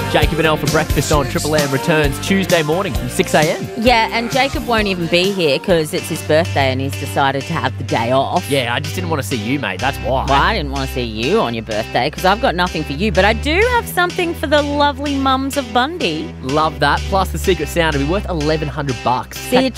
Jacob and Elle for breakfast on Triple M returns Tuesday morning from 6 a.m. Yeah, and Jacob won't even be here because it's his birthday and he's decided to have the day off. Yeah, I just didn't want to see you, mate. That's why. Well, I didn't want to see you on your birthday because I've got nothing for you, but I do have something for the lovely mums of Bundy. Love that. Plus the secret sound will be worth $1,100. See you